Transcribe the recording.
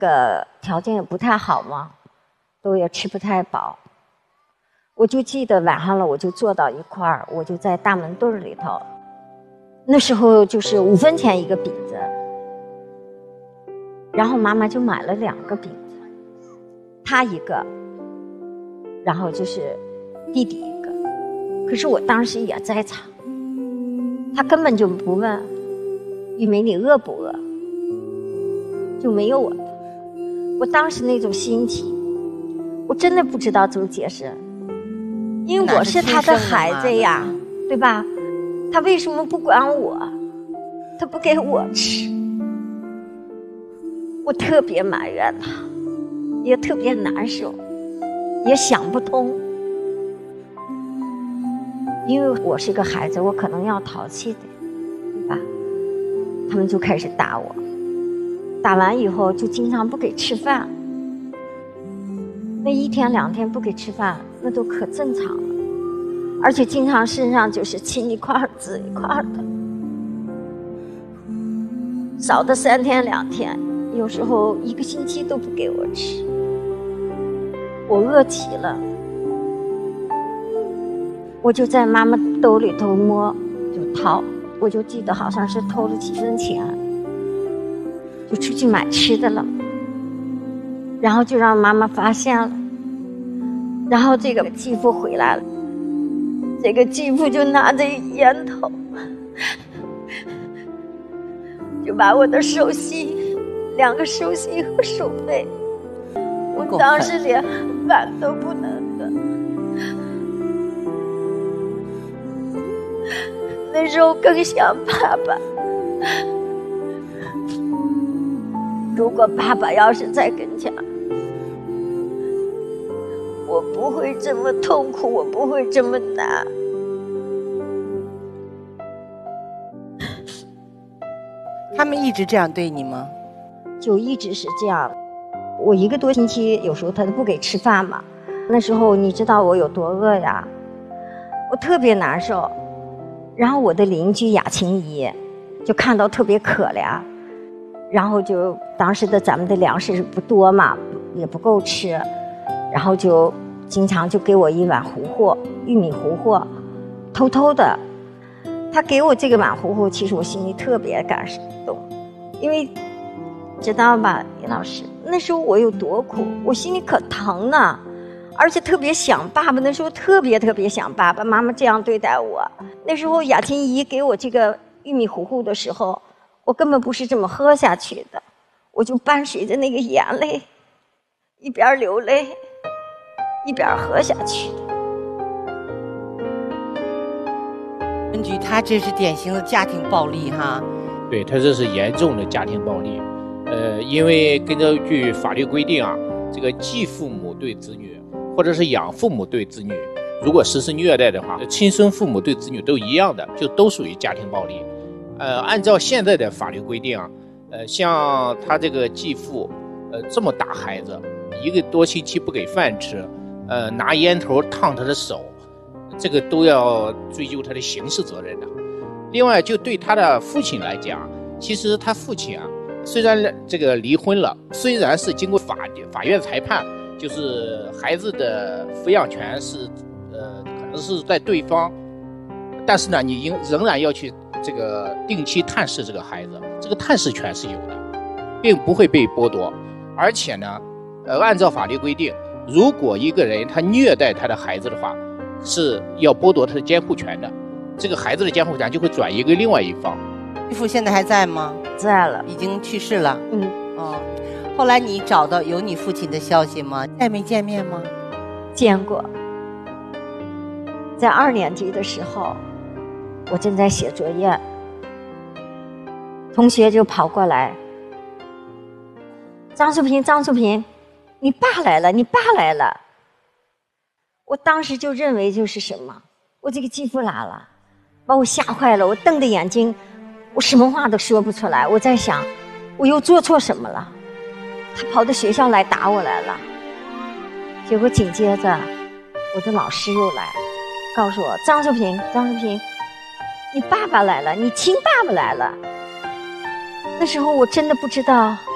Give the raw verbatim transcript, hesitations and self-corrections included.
个条件也不太好嘛，都也吃不太饱。我就记得晚上了，我就坐到一块儿，我就在大门墩儿里头。那时候就是五分钱一个饼子，然后妈妈就买了两个饼子，她一个，然后就是弟弟一个。可是我当时也在场，她根本就不问玉梅你饿不饿，就没有我的。我当时那种心情，我真的不知道怎么解释。因为我是他的孩子呀，对吧？他为什么不管我？他不给我吃，我特别埋怨他，也特别难受，也想不通。因为我是个孩子，我可能要淘气的，对吧？他们就开始打我，打完以后就经常不给吃饭。那一天两天不给吃饭，那都可正常了。而且经常身上就是青一块紫一块的，少的三天两天，有时候一个星期都不给我吃，我饿极了，我就在妈妈兜里头摸就掏，我就记得好像是偷了几分钱，就出去买吃的了，然后就让妈妈发现了，然后这个继父回来了。这个继父就拿着烟头，就把我的手心，两个手心和手背，我当时连饭都不能的。那时候更想爸爸，如果爸爸要是在跟前，我不会这么痛苦，我不会这么难。 他们一直这样对你吗？ 就一直是这样。我一个多星期，有时候他都不给吃饭嘛。那时候你知道我有多饿呀，我特别难受。然后我的邻居雅琴姨就看到特别可怜，然后就当时的咱们的粮食不多嘛，也不够吃，然后就经常就给我一碗糊糊，玉米糊糊，偷偷的。他给我这个碗糊糊，其实我心里特别感动，因为知道吧，李老师，那时候我有多苦，我心里可疼呢，而且特别想爸爸。那时候特别特别想爸爸，妈妈这样对待我。那时候雅琴姨给我这个玉米糊糊的时候，我根本不是这么喝下去的，我就伴随着那个眼泪，一边流泪一边喝下去。 根据他这是典型的家庭暴力哈。 对，他这是严重的家庭暴力。呃，因为根据法律规定啊，这个继父母对子女，或者是养父母对子女，如果实施虐待的话，亲生父母对子女都一样的，就都属于家庭暴力。呃，按照现在的法律规定啊，呃，像他这个继父，呃，这么打孩子，一个多星期不给饭吃，呃，拿烟头烫他的手。这个都要追究他的刑事责任的。另外，就对他的父亲来讲，其实他父亲啊，虽然这个离婚了，虽然是经过法法院裁判，就是孩子的抚养权是呃可能是在对方，但是呢，你应仍然要去这个定期探视这个孩子，这个探视权是有的，并不会被剥夺。而且呢，呃，按照法律规定，如果一个人他虐待他的孩子的话，是要剥夺他的监护权的，这个孩子的监护权就会转移给另外一方。 继父现在还在吗？ 在了， 已经去世了。 嗯， 哦，后来你找到有你父亲的消息吗？再没见面吗？ 见过，在二年级的时候，我正在写作业，同学就跑过来，张淑萍，张淑萍，你爸来了，你爸来了。我当时就认为就是什么，我这个继父来了，把我吓坏了，我瞪着眼睛，我什么话都说不出来。我在想，我又做错什么了？他跑到学校来打我来了。结果紧接着，我的老师又来，告诉我张淑萍，张淑萍，你爸爸来了，你亲爸爸来了。那时候我真的不知道